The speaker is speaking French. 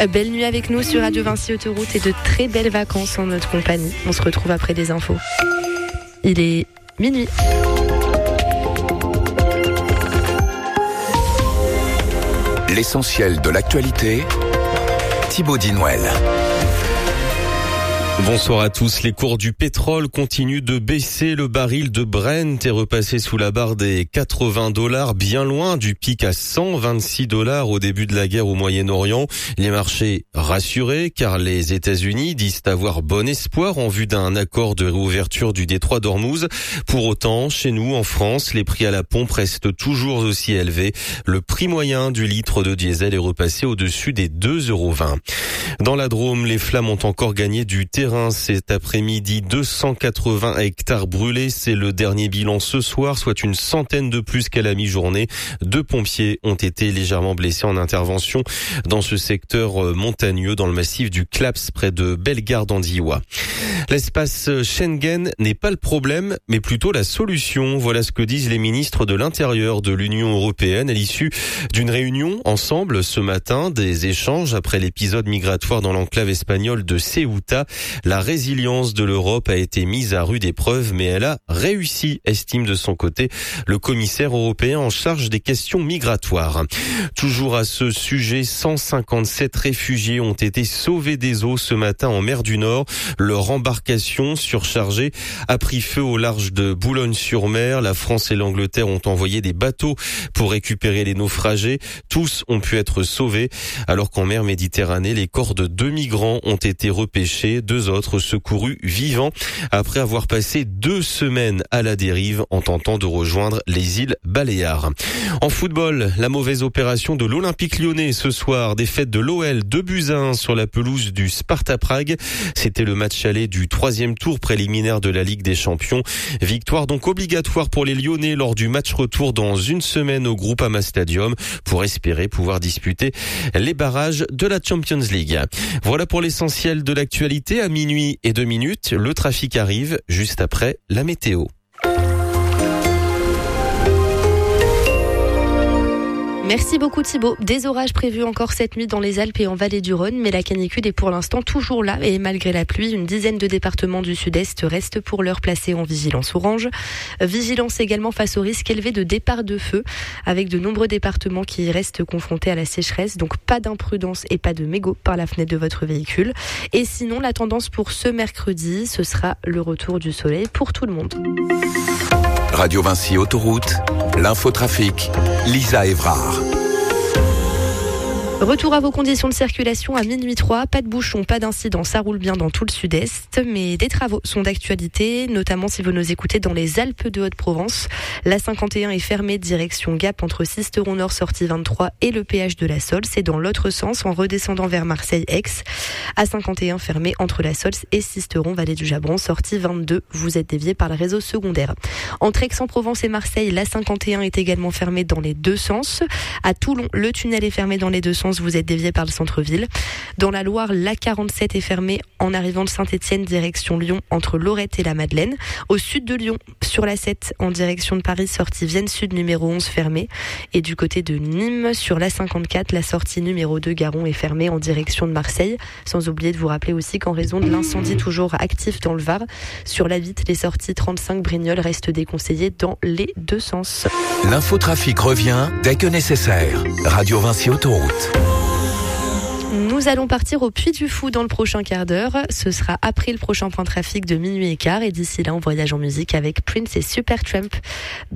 Belle nuit avec nous sur Radio Vinci Autoroute et de très belles vacances en notre compagnie. On se retrouve après des infos. Il est minuit. L'essentiel de l'actualité, Thibaut Dinouel. Bonsoir à tous. Les cours du pétrole continuent de baisser. Le baril de Brent est repassé sous la barre des $80, bien loin du pic à $126 au début de la guerre au Moyen-Orient. Les marchés rassurés car les États-Unis disent avoir bon espoir en vue d'un accord de réouverture du détroit d'Ormuz. Pour autant, chez nous, en France, les prix à la pompe restent toujours aussi élevés. Le prix moyen du litre de diesel est repassé au-dessus des €2,20. Dans la Drôme, les flammes ont encore gagné du terrain cet après-midi. 280 hectares brûlés, c'est le dernier bilan ce soir, soit une centaine de plus qu'à la mi-journée. 2 pompiers ont été légèrement blessés en intervention dans ce secteur montagneux dans le massif du Claps près de Bellegarde-en-Diois. L'espace Schengen n'est pas le problème, mais plutôt la solution. Voilà ce que disent les ministres de l'Intérieur de l'Union européenne à l'issue d'une réunion ensemble ce matin, des échanges après l'épisode migratoire dans l'enclave espagnole de Ceuta. La résilience de l'Europe a été mise à rude épreuve, mais elle a réussi, estime de son côté le commissaire européen en charge des questions migratoires. Toujours à ce sujet, 157 réfugiés ont été sauvés des eaux ce matin en mer du Nord. Leur embarcation surchargée a pris feu au large de Boulogne-sur-Mer. La France et l'Angleterre ont envoyé des bateaux pour récupérer les naufragés. Tous ont pu être sauvés, alors qu'en mer Méditerranée, les corps de 2 migrants ont été repêchés. 2 autres secourus vivants après avoir passé 2 semaines à la dérive en tentant de rejoindre les îles Baléares. En football, la mauvaise opération de l'Olympique Lyonnais ce soir. Défaite de l'OL 2-1 sur la pelouse du Sparta Prague. C'était le match aller du 3e tour préliminaire de la Ligue des Champions. Victoire donc obligatoire pour les Lyonnais lors du match retour dans une semaine au Groupama Stadium pour espérer pouvoir disputer les barrages de la Champions League. Voilà pour l'essentiel de l'actualité. À minuit et 2 minutes, le trafic arrive juste après la météo. Merci beaucoup Thibaut. Des orages prévus encore cette nuit dans les Alpes et en vallée du Rhône, mais la canicule est pour l'instant toujours là et malgré la pluie, une dizaine de départements du sud-est restent pour l'heure placés en vigilance orange. Vigilance également face au risque élevé de départ de feu, avec de nombreux départements qui restent confrontés à la sécheresse, donc pas d'imprudence et pas de mégots par la fenêtre de votre véhicule. Et sinon, la tendance pour ce mercredi, ce sera le retour du soleil pour tout le monde. Radio Vinci Autoroute, l'infotrafic, Lisa Évrard. Retour à vos conditions de circulation à minuit 3. Pas de bouchons, pas d'incidents, ça roule bien dans tout le sud-est. Mais des travaux sont d'actualité, notamment si vous nous écoutez dans les Alpes de Haute-Provence. La 51 est fermée direction Gap entre Sisteron Nord sortie 23 et le péage de la Sols. C'est dans l'autre sens en redescendant vers Marseille-Aix. A51 fermée entre la Sols et Sisteron, vallée du Jabron, sortie 22. Vous êtes dévié par le réseau secondaire. Entre Aix-en-Provence et Marseille, la 51 est également fermée dans les deux sens. À Toulon, le tunnel est fermé dans les deux sens. Vous êtes dévié par le centre-ville. Dans la Loire, la 47 est fermée en arrivant de Saint-Étienne direction Lyon entre Lorette et la Madeleine. Au sud de Lyon, sur la 7 en direction de Paris, sortie Vienne Sud numéro 11 fermée. Et du côté de Nîmes, sur la 54, la sortie numéro 2 Garon est fermée en direction de Marseille. Sans oublier de vous rappeler aussi qu'en raison de l'incendie toujours actif dans le Var, sur la Vitte, les sorties 35 Brignoles restent déconseillées dans les deux sens. L'infotrafic revient dès que nécessaire. Radio Vinci Autoroute. Nous allons partir au Puy du Fou dans le prochain quart d'heure. Ce sera après le prochain point trafic de minuit et quart. Et d'ici là, on voyage en musique avec Prince et Supertramp.